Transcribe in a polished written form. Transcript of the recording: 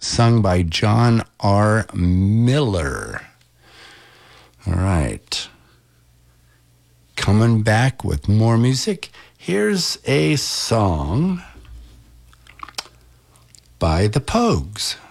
sung by John R. Miller. All right. Coming back with more music. Here's a song by the Pogues.